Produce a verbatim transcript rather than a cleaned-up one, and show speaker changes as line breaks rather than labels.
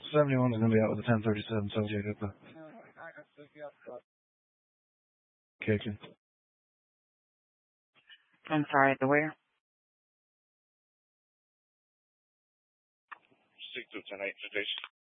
seventy-one is going to be out with a ten thirty-seven subject at the kitchen.
I'm sorry, the where?
six two ten eight, Jason.